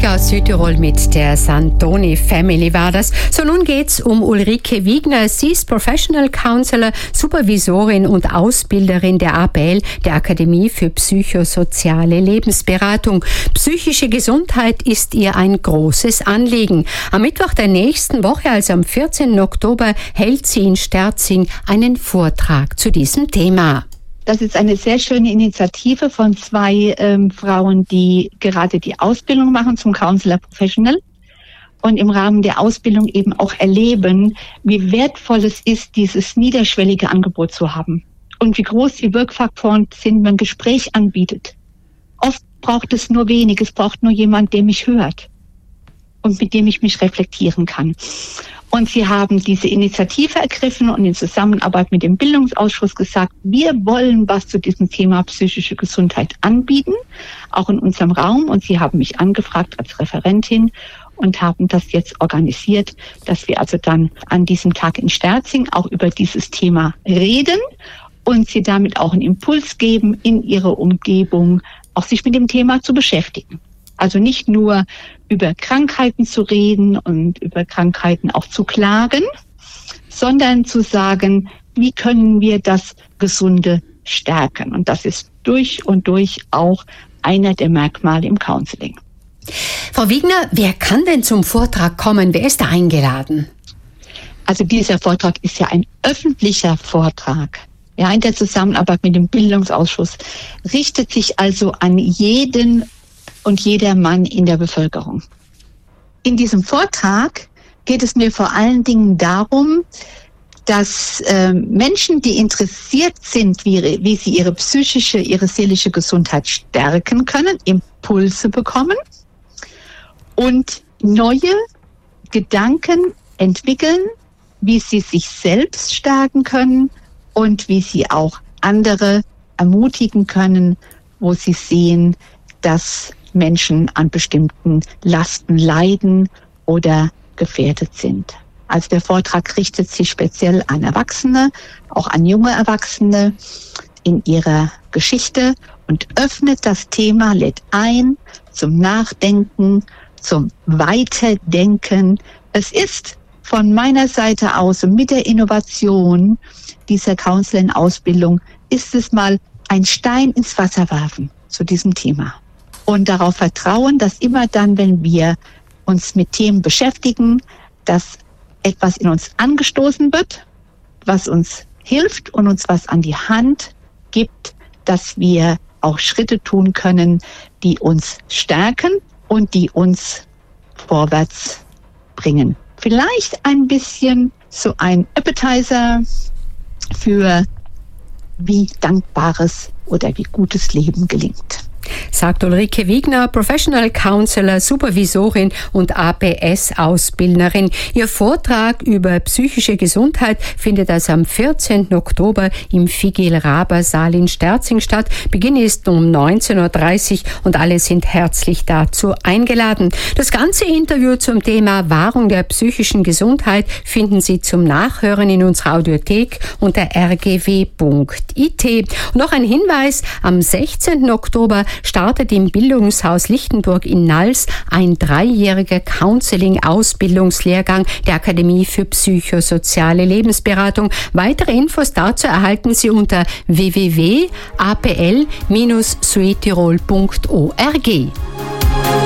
aus Südtirol mit der Santoni Family war das. So, nun geht's um Ulrike Wiegner. Sie ist Professional Counselor, Supervisorin und Ausbilderin der APL, der Akademie für psychosoziale Lebensberatung. Psychische Gesundheit ist ihr ein großes Anliegen. Am Mittwoch der nächsten Woche, also am 14. Oktober, hält sie in Sterzing einen Vortrag zu diesem Thema. Das ist eine sehr schöne Initiative von zwei Frauen, die gerade die Ausbildung machen zum Counselor Professional und im Rahmen der Ausbildung eben auch erleben, wie wertvoll es ist, dieses niederschwellige Angebot zu haben und wie groß die Wirkfaktoren sind, wenn man Gespräch anbietet. Oft braucht es nur wenig, es braucht nur jemand, der mich hört und mit dem ich mich reflektieren kann. Und sie haben diese Initiative ergriffen und in Zusammenarbeit mit dem Bildungsausschuss gesagt, wir wollen was zu diesem Thema psychische Gesundheit anbieten, auch in unserem Raum. Und sie haben mich angefragt als Referentin und haben das jetzt organisiert, dass wir also dann an diesem Tag in Sterzing auch über dieses Thema reden und sie damit auch einen Impuls geben, in ihrer Umgebung auch sich mit dem Thema zu beschäftigen. Also nicht nur über Krankheiten zu reden und über Krankheiten auch zu klagen, sondern zu sagen, wie können wir das Gesunde stärken? Und das ist durch und durch auch einer der Merkmale im Counseling. Frau Wiegner, wer kann denn zum Vortrag kommen? Wer ist da eingeladen? Also dieser Vortrag ist ja ein öffentlicher Vortrag. Ja, in der Zusammenarbeit mit dem Bildungsausschuss richtet sich also an jeden und jeder Mann in der Bevölkerung. In diesem Vortrag geht es mir vor allen Dingen darum, dass Menschen, die interessiert sind, wie sie ihre psychische, ihre seelische Gesundheit stärken können, Impulse bekommen und neue Gedanken entwickeln, wie sie sich selbst stärken können und wie sie auch andere ermutigen können, wo sie sehen, dass Menschen an bestimmten Lasten leiden oder gefährdet sind. Also der Vortrag richtet sich speziell an Erwachsene, auch an junge Erwachsene in ihrer Geschichte und öffnet das Thema, lädt ein zum Nachdenken, zum Weiterdenken. Es ist von meiner Seite aus mit der Innovation dieser Counseling-Ausbildung ist es mal ein Stein ins Wasser werfen zu diesem Thema. Und darauf vertrauen, dass immer dann, wenn wir uns mit Themen beschäftigen, dass etwas in uns angestoßen wird, was uns hilft und uns was an die Hand gibt, dass wir auch Schritte tun können, die uns stärken und die uns vorwärts bringen. Vielleicht ein bisschen so ein Appetizer für wie dankbares oder wie gutes Leben gelingt. Sagt Ulrike Wiegner, Professional Counselor, Supervisorin und APS-Ausbildnerin. Ihr Vortrag über psychische Gesundheit findet also am 14. Oktober im Figil-Raber-Saal in Sterzing statt. Beginn ist um 19.30 Uhr und alle sind herzlich dazu eingeladen. Das ganze Interview zum Thema Wahrung der psychischen Gesundheit finden Sie zum Nachhören in unserer Audiothek unter rgw.it. Und noch ein Hinweis, am 16. Oktober startet im Bildungshaus Lichtenburg in Nals ein 3-jähriger Counseling-Ausbildungslehrgang der Akademie für psychosoziale Lebensberatung. Weitere Infos dazu erhalten Sie unter www.apl-südtirol.org.